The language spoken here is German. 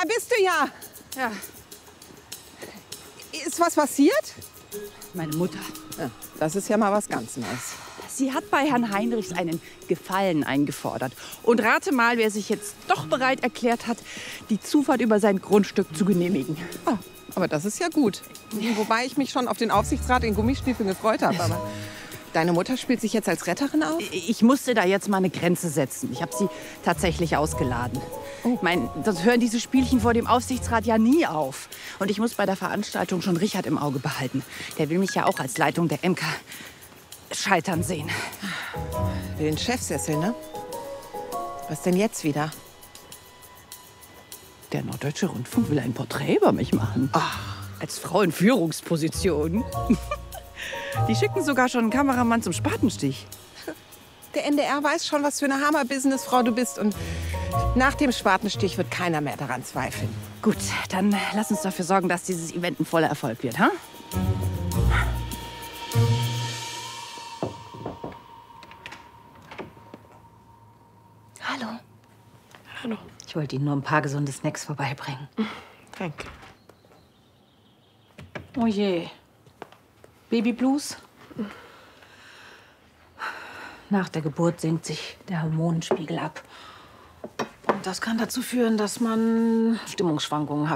bist du ja. Ja, Ist was passiert? meine Mutter. Ja, das ist ja mal was ganz Neues. Sie hat bei Herrn Heinrichs einen Gefallen eingefordert. Und rate mal, wer sich jetzt doch bereit erklärt hat, die Zufahrt über sein Grundstück zu genehmigen. Oh, aber das ist ja gut. Wobei ich mich schon auf den Aufsichtsrat in Gummistiefeln gefreut habe. Aber deine Mutter spielt sich jetzt als Retterin auf? Ich musste da jetzt mal eine Grenze setzen. Ich habe sie tatsächlich ausgeladen. Ich meine, das hören diese Spielchen vor dem Aufsichtsrat ja nie auf. Und ich muss bei der Veranstaltung schon Richard im Auge behalten. Der will mich ja auch als Leitung der MK scheitern sehen. Will den Chefsessel, ne? Was denn jetzt wieder? Der Norddeutsche Rundfunk will ein Porträt über mich machen. Als Frau in Führungsposition. Die schicken sogar schon einen Kameramann zum Spatenstich. Der NDR weiß schon, was für eine Hammer-Businessfrau du bist. Und nach dem Spatenstich wird keiner mehr daran zweifeln. Gut, dann lass uns dafür sorgen, dass dieses Event ein voller Erfolg wird, ha? Hallo. Hallo. Ich wollte Ihnen nur ein paar gesunde Snacks vorbeibringen. Danke. Oh je. Baby Blues? Nach der Geburt senkt sich der Hormonspiegel ab. Und das kann dazu führen, dass man Stimmungsschwankungen hat.